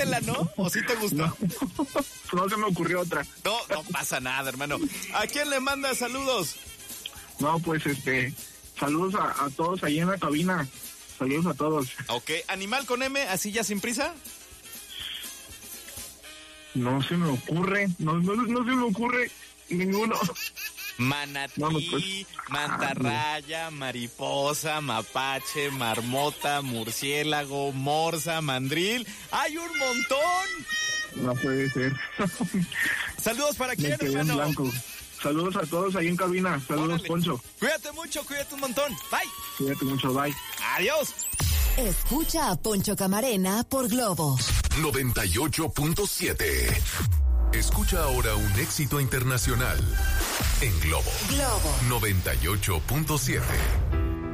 repítela, ¿no? ¿O sí te gustó? No se me ocurrió otra. No pasa nada, hermano. ¿A quién le manda saludos? No, pues saludos a todos ahí en la cabina. Saludos a todos. Ok, animal con M, así ya sin prisa. No se me ocurre, no se me ocurre ninguno. Manatí, No, pues, mantarraya, mariposa, mapache, marmota, murciélago, morsa, mandril. ¡Hay un montón! No puede ser. Saludos para quién, Me quedé en hermano. blanco. Saludos a todos ahí en cabina. Saludos, Órale. Poncho. Cuídate mucho, cuídate un montón. Bye. Cuídate mucho, bye. Adiós. Escucha a Poncho Camarena por Globo 98.7. Escucha ahora un éxito internacional en Globo 98.7.